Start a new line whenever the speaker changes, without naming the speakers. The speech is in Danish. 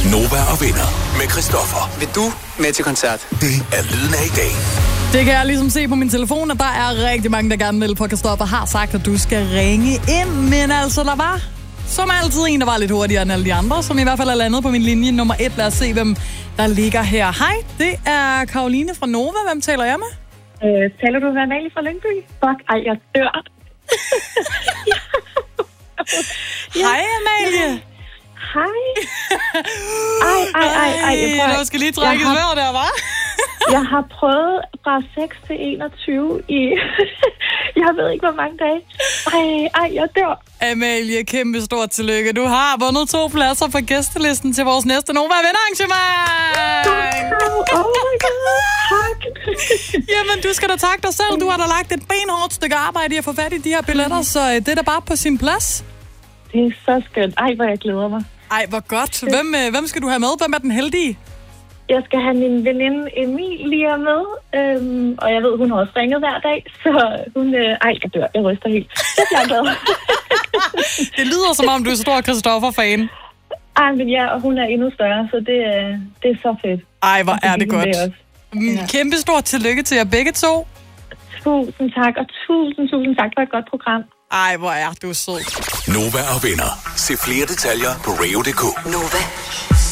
Nova og Venner med Christoffer.
Vil du med til koncert?
Det er lyden af i dag.
Det kan jeg ligesom se på min telefon, og der er rigtig mange, der gerne vil på Christoffer har sagt, at du skal ringe ind. Men altså, der var som altid en, der var lidt hurtigere end alle de andre, som i hvert fald er landet på min linje nummer 1. Lad os se, hvem der ligger her. Hej, det er Karoline fra Nova. Hvem taler jeg med?
Taler du med Amalie fra Lyngby? Fuck, ej, jeg dør.
Hej, Amalie.
Hej. Ej.
Du skal lige trække vejret der, hva'?
Jeg har prøvet fra 6 til 21 i... jeg ved ikke, hvor mange dage. Ej, jeg dør.
Amalie, kæmpe stort tillykke. Du har vundet 2 pladser på gæstelisten til vores næste Nova Venner-arrangement.
Oh my god, tak.
Jamen, du skal da takke dig selv. Du har da lagt et benhårdt stykke arbejde i at få fat i de her billetter, så det er da bare på sin plads.
Det er så skønt. Ej, hvor jeg glæder mig.
Ej, hvor godt. Hvem skal du have med? Hvem er den heldige?
Jeg skal have min veninde Emilie med, og jeg ved, hun har også ringet hver dag, så hun... jeg dør. Jeg ryster helt. Jeg er glad.
Det lyder, som om du er stor Christoffer-fan.
Ej, men ja, og hun er endnu større, så det er så fedt.
Ej, hvor er det godt. Kæmpe stort tillykke til jer begge to.
Tusind tak, og tusind tak for et godt program.
Ej, hvor er du sød.
Nova og Venner. Se flere detaljer på radio.dk.
Nova.